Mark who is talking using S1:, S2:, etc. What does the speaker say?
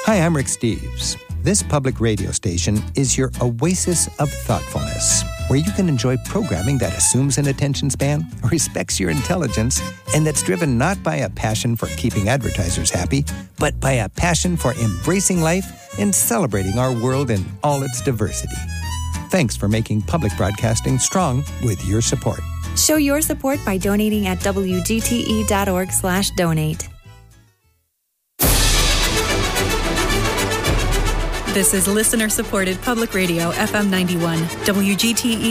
S1: Hi, I'm Rick Steves. This public radio station is your oasis of thoughtfulness, where you can enjoy programming that assumes an attention span, respects your intelligence, and that's driven not by a passion for keeping advertisers happy, but by a passion for embracing life and celebrating our world in all its diversity. Thanks for making public broadcasting strong with your support.
S2: Show your support by donating at wgte.org/donate.
S3: This is listener-supported public radio, FM 91, WGTE